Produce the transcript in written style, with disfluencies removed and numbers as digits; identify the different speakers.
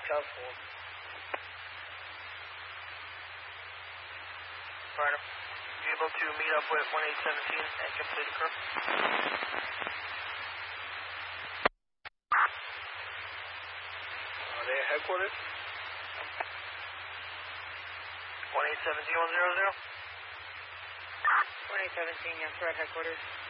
Speaker 1: South 4.
Speaker 2: Vernon, you able to meet up with 1817 and complete the curve?
Speaker 1: Are they at headquarters?
Speaker 2: 1817 100?
Speaker 3: 1817, yes, we're at headquarters.